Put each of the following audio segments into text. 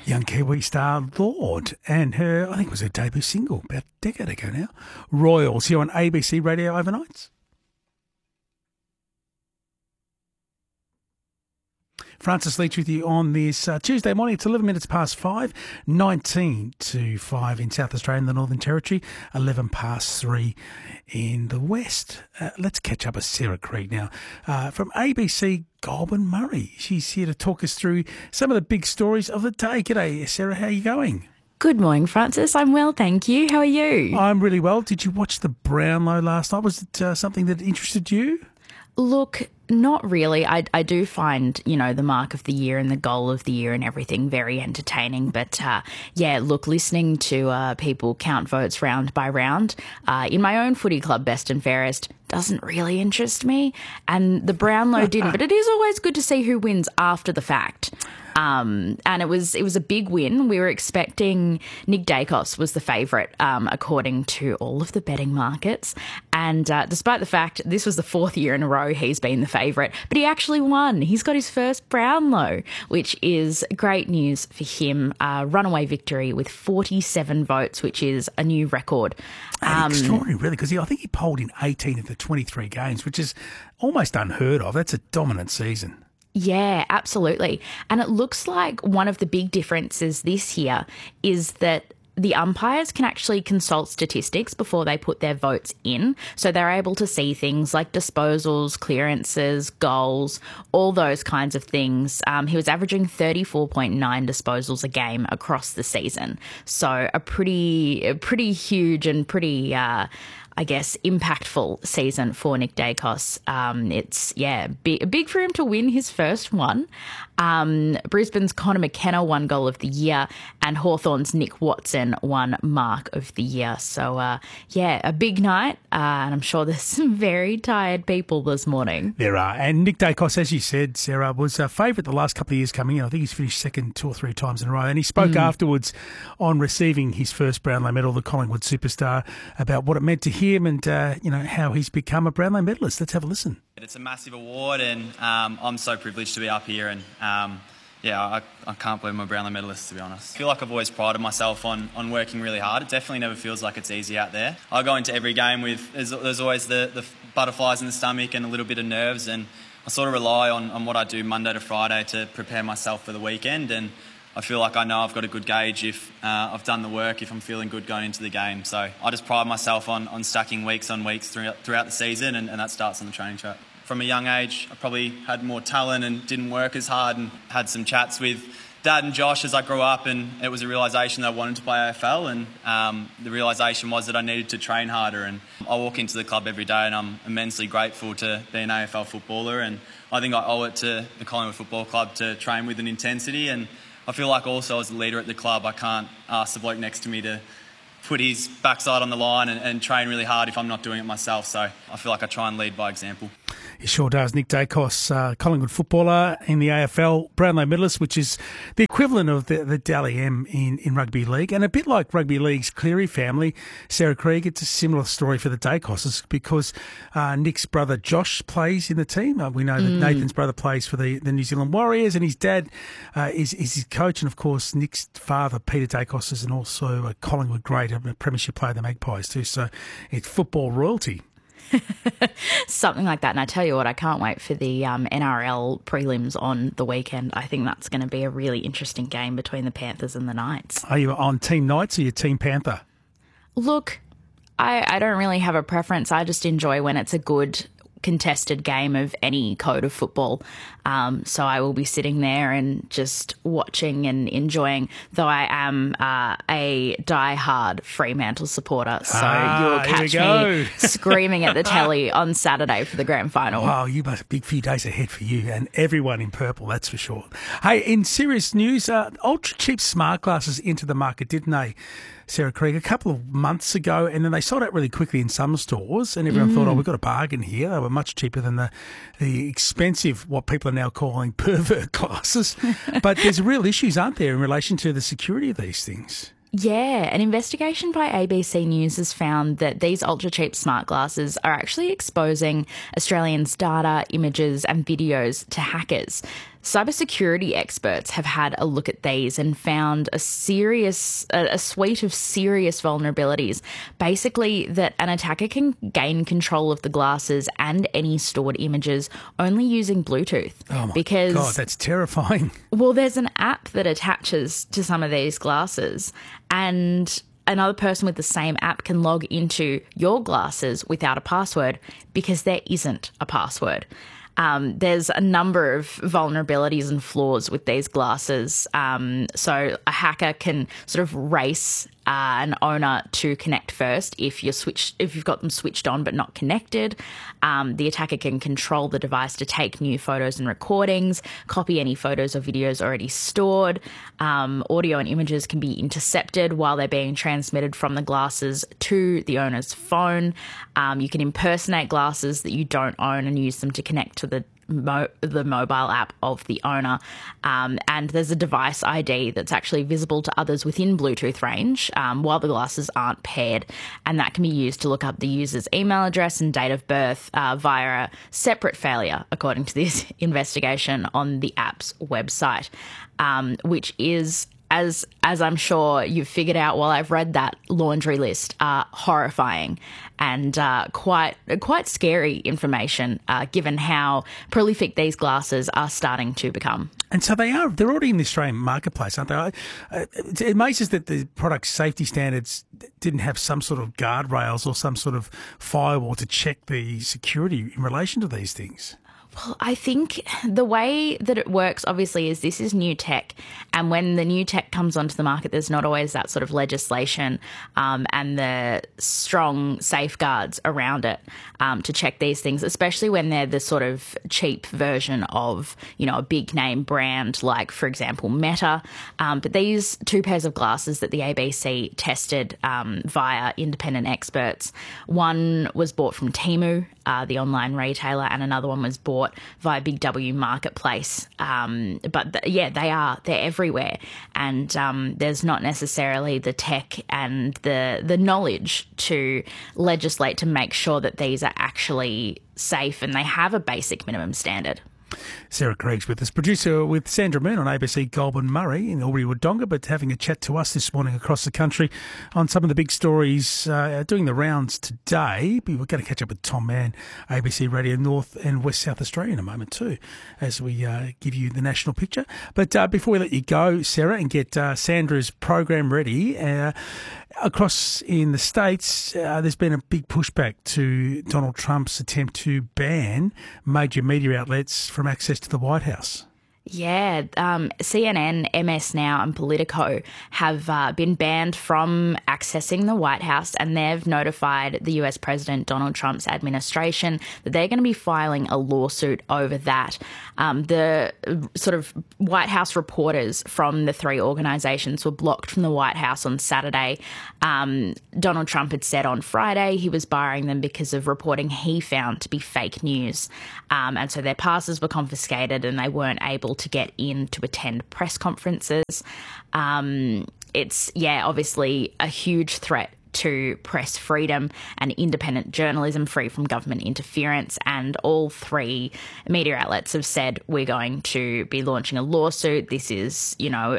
young Kiwi star Lorde and her, I think it was her debut single about a decade ago now, Royals, here on ABC Radio Overnights. Francis Leach with you on this Tuesday morning. It's 11 minutes past 5, 19 to 5 in South Australia and the Northern Territory, 11 past 3 in the West. Let's catch up with Sarah Krieg now from ABC Goulburn Murray. She's here to talk us through some of the big stories of the day. G'day, Sarah. How are you going? Good morning, Francis. I'm well, thank you. How are you? I'm really well. Did you watch the Brownlow last night? Was it something that interested you? Look, not really. I do find, the mark of the year and the goal of the year and everything very entertaining. But, listening to people count votes round by round in my own footy club, Best and Fairest, doesn't really interest me. And the Brownlow didn't. But it is always good to see who wins after the fact. And it was a big win. We were expecting Nick Dacos was the favourite, according to all of the betting markets. And despite the fact this was the fourth year in a row he's been the favourite, but he actually won. He's got his first Brownlow, which is great news for him. Runaway victory with 47 votes, which is a new record. Extraordinary, really, because I think he polled in 18 of the 23 games, which is almost unheard of. That's a dominant season. Yeah, absolutely. And it looks like one of the big differences this year is that the umpires can actually consult statistics before they put their votes in. So they're able to see things like disposals, clearances, goals, all those kinds of things. He was averaging 34.9 disposals a game across the season. So a pretty huge and pretty impactful season for Nick Dacos. It's big for him to win his first one. Brisbane's Connor McKenna won Goal of the Year, and Hawthorn's Nick Watson won Mark of the Year. So, a big night, and I'm sure there's some very tired people this morning. There are, and Nick Dacos, as you said, Sarah, was a favourite the last couple of years coming in. I think he's finished second 2 or 3 times in a row, and he spoke afterwards on receiving his first Brownlow medal, the Collingwood superstar, about what it meant to him and, how he's become a Brownlow medalist. Let's have a listen. It's a massive award, and I'm so privileged to be up here, and I can't believe I'm a Brownlow medalist, to be honest. I feel like I've always prided myself on working really hard. It definitely never feels like it's easy out there. I go into every game with, there's always the butterflies in the stomach and a little bit of nerves, and I sort of rely on what I do Monday to Friday to prepare myself for the weekend, and I feel like I know I've got a good gauge if I've done the work, if I'm feeling good going into the game. So I just pride myself on stacking weeks on weeks throughout the season, and that starts on the training track. From a young age, I probably had more talent and didn't work as hard, and had some chats with Dad and Josh as I grew up, and it was a realisation that I wanted to play AFL, and the realisation was that I needed to train harder. And I walk into the club every day and I'm immensely grateful to be an AFL footballer, and I think I owe it to the Collingwood Football Club to train with an intensity. And I feel like also as a leader at the club, I can't ask the bloke next to me to put his backside on the line and train really hard if I'm not doing it myself. So I feel like I try and lead by example. He sure does. Nick Dacos, Collingwood footballer in the AFL, Brownlow medalist, which is the equivalent of the Dally M in rugby league. And a bit like rugby league's Cleary family, Sarah Krieg, it's a similar story for the Dacoses because Nick's brother Josh plays in the team. We know that Nathan's brother plays for the New Zealand Warriors, and his dad is his coach. And, of course, Nick's father, Peter Dacos, is also a Collingwood great, a premiership player of the Magpies too. So it's football royalty. Something like that. And I tell you what, I can't wait for the NRL prelims on the weekend. I think that's going to be a really interesting game between the Panthers and the Knights. Are you on Team Knights or you Team Panther? Look, I don't really have a preference. I just enjoy when it's a good contested game of any code of football. So I will be sitting there and just watching and enjoying, though I am a die-hard Fremantle supporter. So you will catch me screaming at the telly on Saturday for the grand final. Wow, you must a big few days ahead for you and everyone in purple, that's for sure. Hey, in serious news, ultra-cheap smart glasses into the market, didn't they, Sarah Krieg, a couple of months ago, and then they sold out really quickly in some stores, and everyone thought, we've got a bargain here. They were much cheaper than the expensive, what people are now calling pervert glasses. But there's real issues, aren't there, in relation to the security of these things? Yeah, an investigation by ABC News has found that these ultra-cheap smart glasses are actually exposing Australians' data, images and videos to hackers. cybersecurity experts have had a look at these and found a suite of serious vulnerabilities. Basically, that an attacker can gain control of the glasses and any stored images only using Bluetooth. Oh my God, that's terrifying. Well, there's an app that attaches to some of these glasses, and another person with the same app can log into your glasses without a password because there isn't a password. There's a number of vulnerabilities and flaws with these glasses. So a hacker can sort of race an owner to connect first if you've got them switched on but not connected. The attacker can control the device to take new photos and recordings, copy any photos or videos already stored. Audio and images can be intercepted while they're being transmitted from the glasses to the owner's phone. You can impersonate glasses that you don't own and use them to connect to the mobile app of the owner. And there's a device ID that's actually visible to others within Bluetooth range while the glasses aren't paired. And that can be used to look up the user's email address and date of birth via a separate failure, according to this investigation on the app's website, which is, as I'm sure you've figured out while I've read that laundry list, horrifying and quite scary information, given how prolific these glasses are starting to become. And so they're already in the Australian marketplace, aren't they? It amazes that the product safety standards didn't have some sort of guardrails or some sort of firewall to check the security in relation to these things. Well, I think the way that it works, obviously, is this is new tech. And when the new tech comes onto the market, there's not always that sort of legislation and the strong safeguards around it to check these things, especially when they're the sort of cheap version of, a big name brand like, for example, Meta. But these two pairs of glasses that the ABC tested via independent experts, one was bought from Temu, the online retailer, and another one was bought via Big W Marketplace. They're everywhere. And there's not necessarily the tech and the knowledge to legislate to make sure that these are actually safe and they have a basic minimum standard. Sarah Craig's with us, producer with Sandra Moon on ABC Goulburn Murray in Albury-Wodonga, but having a chat to us this morning across the country on some of the big stories doing the rounds today. We're going to catch up with Tom Mann, ABC Radio North and West South Australia in a moment too, as we give you the national picture. But before we let you go, Sarah, and get Sandra's program ready, across in the States, there's been a big pushback to Donald Trump's attempt to ban major media outlets from access to the White House. Yeah, CNN, MS Now and Politico have been banned from accessing the White House, and they've notified the US President Donald Trump's administration that they're going to be filing a lawsuit over that. The sort of White House reporters from the three organisations were blocked from the White House on Saturday. Donald Trump had said on Friday he was barring them because of reporting he found to be fake news. And so their passes were confiscated and they weren't able to get in to attend press conferences. It's, obviously a huge threat to press freedom and independent journalism free from government interference. And all three media outlets have said, we're going to be launching a lawsuit. This is,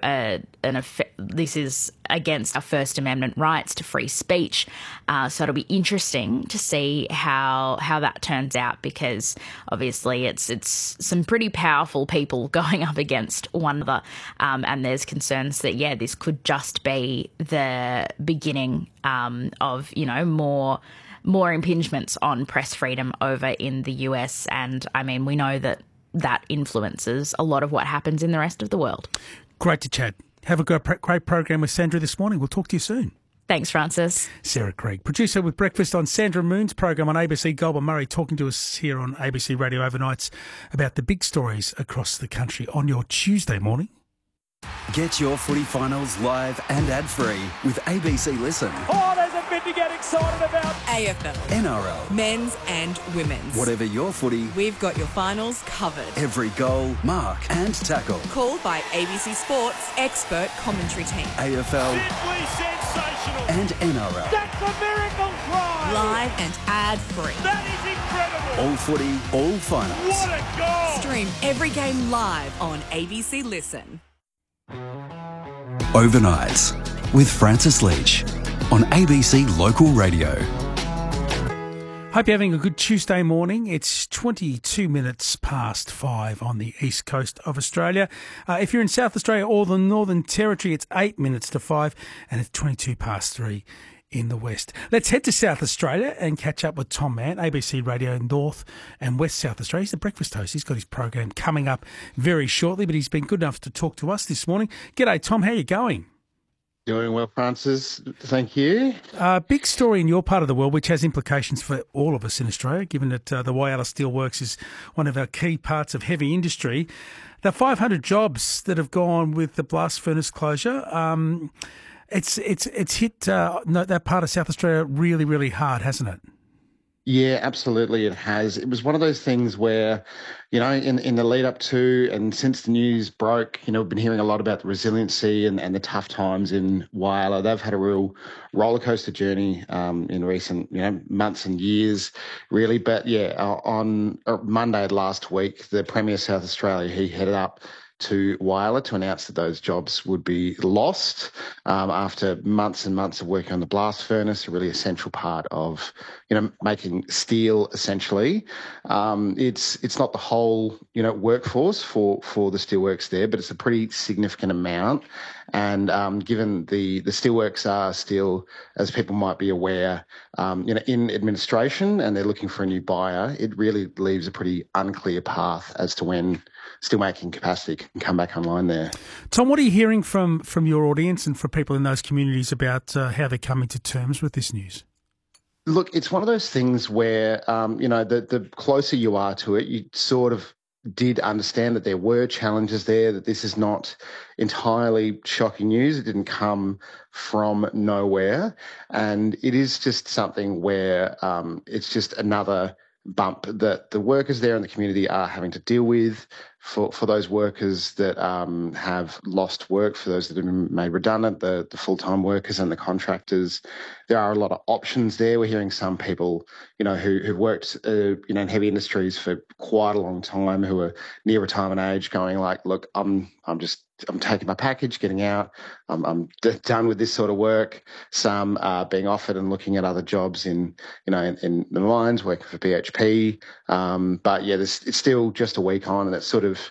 this is against our First Amendment rights to free speech. So it'll be interesting to see how that turns out, because obviously it's some pretty powerful people going up against one another. And there's concerns that, this could just be the beginning of, more impingements on press freedom over in the US. And I mean, we know that influences a lot of what happens in the rest of the world. Great to chat. Have a great program with Sandra this morning. We'll talk to you soon. Thanks, Francis. Sarah Craig, producer with Breakfast on Sandra Moon's program on ABC Goulburn Murray, talking to us here on ABC Radio Overnights about the big stories across the country on your Tuesday morning. Get your footy finals live and ad-free with ABC Listen. Oh, there's a bit to get excited about. AFL, NRL, men's and women's. whatever your footy, We've got your finals covered. every goal, mark and tackle. Called by ABC Sports expert commentary team. AFL Simply sensational. and NRL. That's a miracle try. Live and ad-free. That is incredible. All footy, all finals. What a goal. Stream every game live on ABC Listen. Overnights with Francis Leach on ABC Local Radio. Hope you're having a good Tuesday morning. It's 22 minutes past 5 on the east coast of Australia. If you're in South Australia or the Northern Territory, it's 8 minutes to 5 and it's 22 past 3 in the west. Let's head to South Australia and catch up with Tom Mann, ABC Radio North and West South Australia. He's the breakfast host. He's got his program coming up very shortly, but he's been good enough to talk to us this morning. G'day, Tom. How are you going? Doing well, Francis. Thank you. Big story in your part of the world, which has implications for all of us in Australia, given that the Whyalla Steelworks is one of our key parts of heavy industry. The 500 jobs that have gone with the blast furnace closure, it's hit that part of South Australia really, really hard, hasn't it? Yeah, absolutely it has. It was one of those things where, you know, in the lead up to and since the news broke, you know, we've been hearing a lot about the resiliency and the tough times in Whyalla. They've had a real roller coaster journey in recent, months and years, really. But yeah, on Monday last week, the Premier of South Australia, he headed up to Whyalla to announce that those jobs would be lost after months and months of working on the blast furnace, a really essential part of, making steel essentially. It's not the whole, workforce for the steelworks there, but it's a pretty significant amount. And given the steelworks are still, as people might be aware, in administration and they're looking for a new buyer, it really leaves a pretty unclear path as to when steelmaking capacity can come back online there. Tom, what are you hearing from your audience and from people in those communities about how they're coming to terms with this news? Look, it's one of those things where, the closer you are to it, you sort of did understand that there were challenges there, that this is not entirely shocking news. It didn't come from nowhere. And it is just something where it's just another bump that the workers there in the community are having to deal with. For those workers that have lost work, for those that have been made redundant, the full-time workers and the contractors, there are a lot of options there. We're hearing some people, who've worked, in heavy industries for quite a long time, who are near retirement age, going like, look, I'm taking my package, getting out. I'm done with this sort of work. Some are being offered and looking at other jobs in the mines, working for BHP. But yeah, it's still just a week on, and it's sort of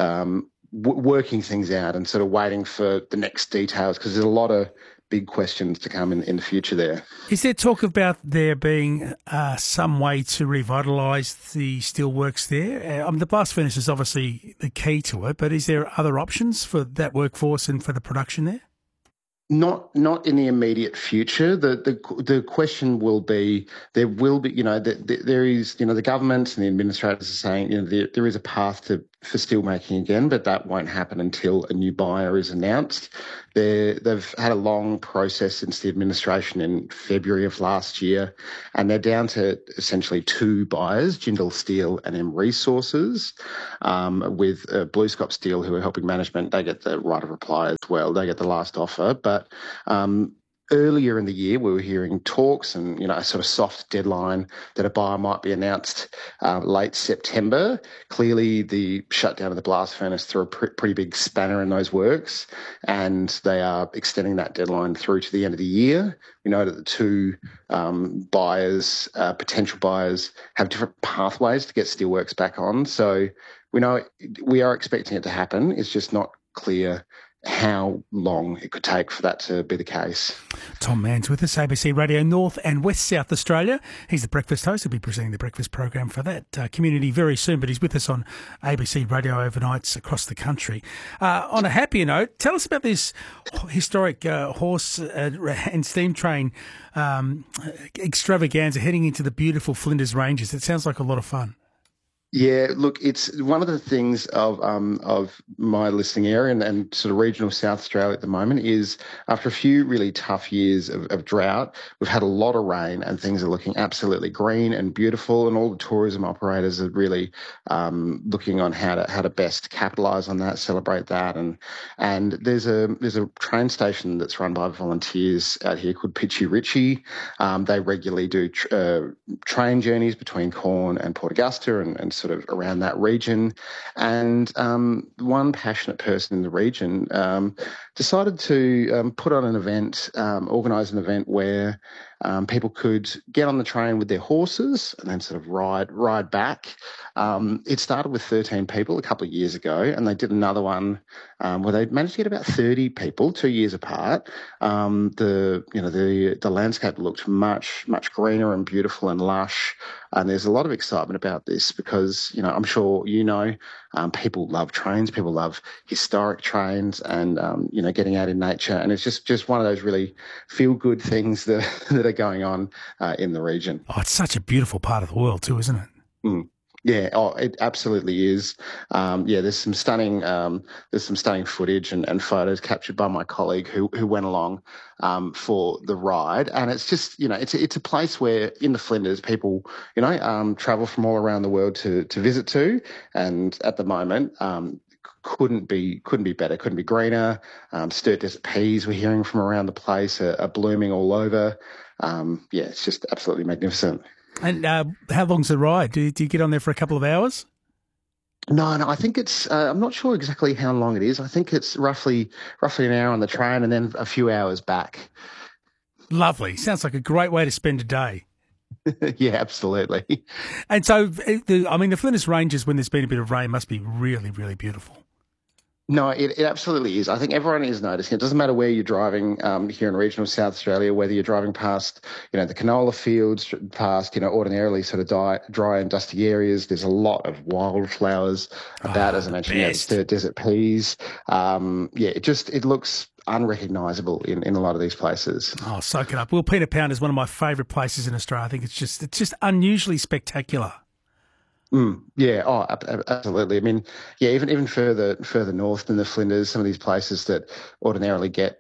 working things out and sort of waiting for the next details, because there's a lot of big questions to come in the future there. Is there talk about there being some way to revitalise the steelworks there? The blast furnace is obviously the key to it, but is there other options for that workforce and for the production there? Not in the immediate future. The question will be, there will be, there is, the government and the administrators are saying, there is a path for steelmaking again, but that won't happen until a new buyer is announced. They've had a long process since the administration in February of last year, and they're down to essentially two buyers, Jindal Steel and M Resources, with BlueScope Steel, who are helping management. They get the right of reply as well. They get the last offer. But earlier in the year, we were hearing talks and, a sort of soft deadline that a buyer might be announced late September. Clearly, the shutdown of the blast furnace threw a pretty big spanner in those works, and they are extending that deadline through to the end of the year. We know that the two buyers, potential buyers, have different pathways to get steelworks back on. So we know we are expecting it to happen. It's just not clear how long it could take for that to be the case. Tom Mann's with us, ABC Radio North and West South Australia. He's the breakfast host. He'll be presenting the breakfast program for that community very soon, but he's with us on ABC Radio overnights across the country. On a happier note, tell us about this historic horse and steam train extravaganza heading into the beautiful Flinders Ranges. It sounds like a lot of fun. Yeah, look, it's one of the things of my listening area and sort of regional South Australia at the moment is after a few really tough years of drought, we've had a lot of rain and things are looking absolutely green and beautiful, and all the tourism operators are really looking on how to best capitalise on that, celebrate that, and there's a train station that's run by volunteers out here called Pitchy Ritchie. They regularly do train journeys between Corn and Port Augusta and sort of around that region. And one passionate person in the region decided to put on an event, organise an event where people could get on the train with their horses and then sort of ride back. It started with 13 people a couple of years ago, and they did another one where they managed to get about 30 people 2 years apart. The landscape looked much greener and beautiful and lush, and there's a lot of excitement about this because I'm sure people love trains, people love historic trains, and getting out in nature, and it's just one of those really feel good things that are going on in the region. Oh, it's such a beautiful part of the world too, isn't it? Mm. Yeah, it absolutely is. There's some stunning footage and photos captured by my colleague who went along for the ride, and it's just it's a place where in the Flinders people travel from all around the world to visit to, and at the moment. Couldn't be better. Couldn't be greener. Sturt desert peas we're hearing from around the place are blooming all over. It's just absolutely magnificent. And how long's the ride? Do you get on there for a couple of hours? No, I think it's, I'm not sure exactly how long it is. I think it's roughly an hour on the train and then a few hours back. Lovely. Sounds like a great way to spend a day. Yeah, absolutely. And so, the Flinders Ranges, when there's been a bit of rain, must be really, really beautiful. No, it absolutely is. I think everyone is noticing. It doesn't matter where you're driving here in regional South Australia, whether you're driving past, the canola fields, past, ordinarily sort of dry and dusty areas. There's a lot of wildflowers about, as I mentioned, Sturt desert peas. It looks unrecognisable in a lot of these places. Oh, soak it up. Wilpena Pound is one of my favourite places in Australia. I think it's just unusually spectacular. Absolutely. I mean, even further north than the Flinders, some of these places that ordinarily get,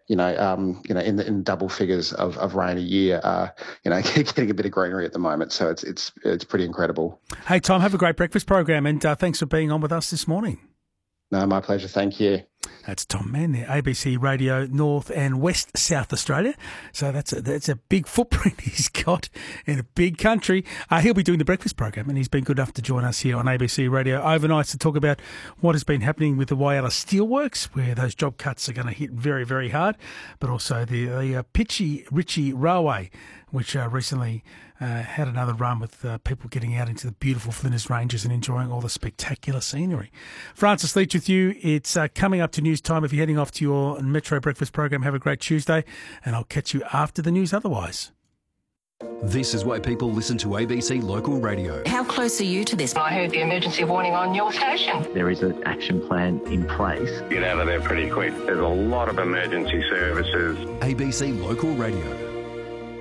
in double figures of rain a year are, getting a bit of greenery at the moment. So it's pretty incredible. Hey, Tom, have a great breakfast program, and thanks for being on with us this morning. No, my pleasure. Thank you. That's Tom Mann there, ABC Radio North and West South Australia. So that's a big footprint he's got in a big country. He'll be doing the breakfast program, and he's been good enough to join us here on ABC Radio overnights to talk about what has been happening with the Whyalla Steelworks, where those job cuts are going to hit very, very hard, but also the Pitchy Ritchie Railway, which recently had another run with people getting out into the beautiful Flinders Ranges and enjoying all the spectacular scenery. Francis Leach with you. It's coming up to news time. If you're heading off to your Metro breakfast program, have a great Tuesday, and I'll catch you after the news otherwise. This is why people listen to ABC Local Radio. How close are you to this? I heard the emergency warning on your station. There is an action plan in place. Get out of there pretty quick. There's a lot of emergency services. ABC Local Radio.